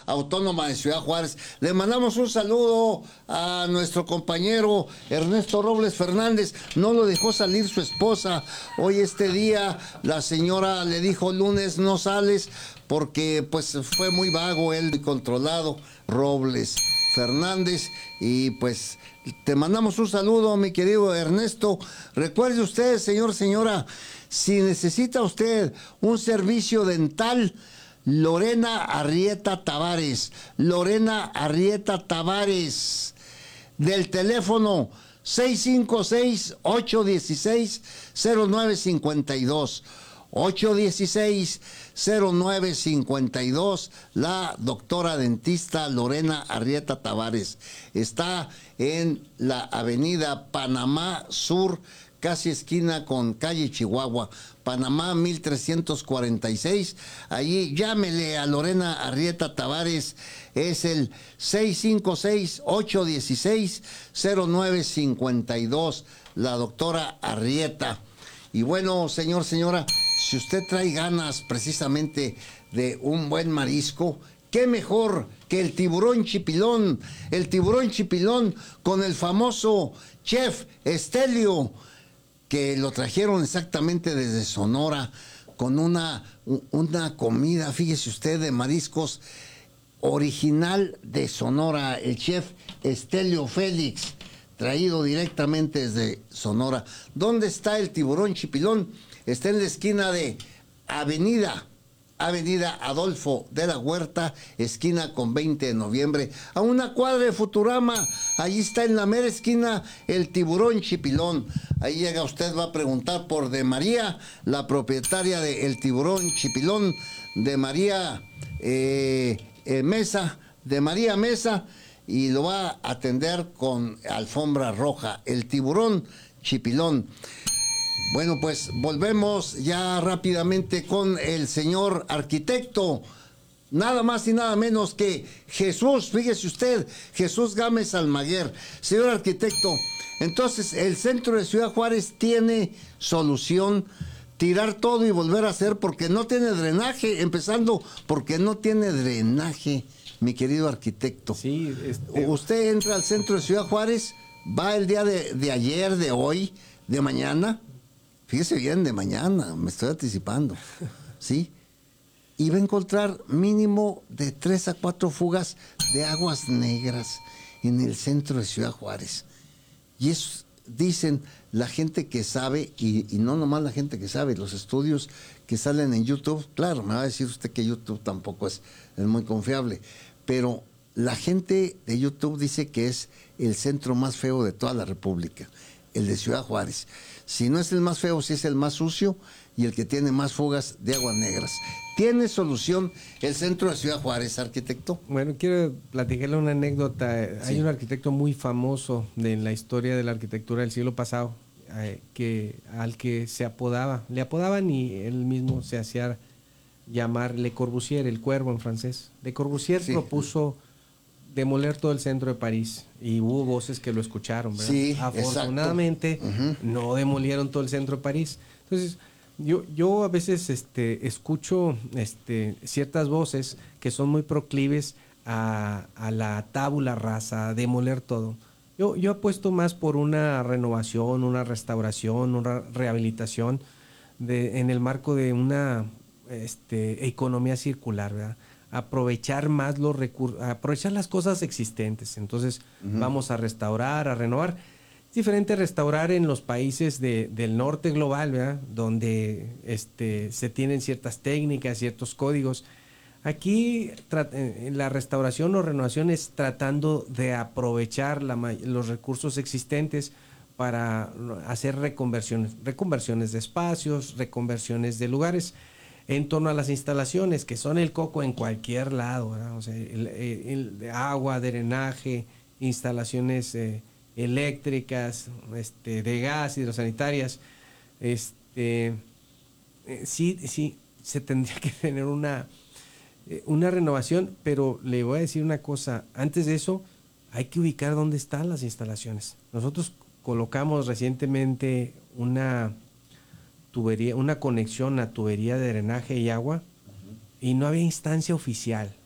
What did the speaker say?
Autónoma de Ciudad Juárez. Le mandamos un saludo a nuestro compañero Ernesto Robles Fernández. No lo dejó salir su esposa. Hoy este día la señora le dijo: lunes no sales, porque pues fue muy vago él y controlado, Robles Fernández. Y pues te mandamos un saludo, mi querido Ernesto. Recuerde usted, señora, si necesita usted un servicio dental, Lorena Arrieta Tavares, del teléfono 656-816-0952. 816-0952, la doctora dentista Lorena Arrieta Tavares. Está en la avenida Panamá Sur, casi esquina con calle Chihuahua, Panamá 1346. Allí llámele a Lorena Arrieta Tavares, es el 656-816-0952, la doctora Arrieta. Y bueno, señora, si usted trae ganas precisamente de un buen marisco, qué mejor que el tiburón chipilón con el famoso chef Estelio, que lo trajeron exactamente desde Sonora, con una comida, fíjese usted, de mariscos original de Sonora, el chef Estelio Félix, traído directamente desde Sonora. ¿Dónde está el tiburón chipilón? Está en la esquina de Avenida Adolfo de la Huerta, esquina con 20 de noviembre, a una cuadra de Futurama. Allí está en la mera esquina el tiburón chipilón. Ahí llega usted, va a preguntar por de María, la propietaria de El Tiburón Chipilón, de María Mesa, y lo va a atender con alfombra roja, el tiburón chipilón. Bueno, pues volvemos ya rápidamente con el señor arquitecto, nada más y nada menos que Jesús, fíjese usted, Jesús Gámez Almaguer. Señor arquitecto, entonces el centro de Ciudad Juárez tiene solución, tirar todo y volver a hacer, porque no tiene drenaje, empezando porque no tiene drenaje, mi querido arquitecto. Sí, usted entra al centro de Ciudad Juárez, va el día de ayer, de hoy, de mañana, fíjese bien, de mañana, me estoy anticipando, ¿sí? Y va a encontrar mínimo de 3 a 4 fugas de aguas negras en el centro de Ciudad Juárez. Y eso dicen la gente que sabe, y no nomás la gente que sabe, los estudios que salen en YouTube. Claro, me va a decir usted que YouTube tampoco es muy confiable, pero la gente de YouTube dice que es el centro más feo de toda la República, el de Ciudad Juárez. Si no es el más feo, sí es el más sucio y el que tiene más fugas de aguas negras. ¿Tiene solución el centro de Ciudad Juárez, arquitecto? Bueno, quiero platicarle una anécdota. Sí. Hay un arquitecto muy famoso en la historia de la arquitectura del siglo pasado, al que le apodaban y él mismo se hacía llamar Le Corbusier, el cuervo en francés. Le Corbusier propuso demoler todo el centro de París y hubo voces que lo escucharon, ¿verdad? Sí, afortunadamente no demolieron todo el centro de París. Entonces yo a veces escucho ciertas voces que son muy proclives a la tabula rasa, a demoler todo. Yo apuesto más por una renovación, una restauración, una rehabilitación en el marco de una economía circular, ¿verdad? Aprovechar más los recursos, aprovechar las cosas existentes. Entonces vamos a restaurar, a renovar. Es diferente restaurar en los países del norte global, ¿verdad? Donde se tienen ciertas técnicas, ciertos códigos. Aquí la restauración o renovación es tratando de aprovechar los recursos existentes para hacer reconversiones de espacios, reconversiones de lugares. En torno a las instalaciones, que son el coco en cualquier lado, ¿verdad? O sea, el agua, drenaje, instalaciones eléctricas, de gas, hidrosanitarias. Sí, se tendría que tener una renovación, pero le voy a decir una cosa. Antes de eso, hay que ubicar dónde están las instalaciones. Nosotros colocamos recientemente una conexión a tubería de drenaje y agua, y no había instancia oficial.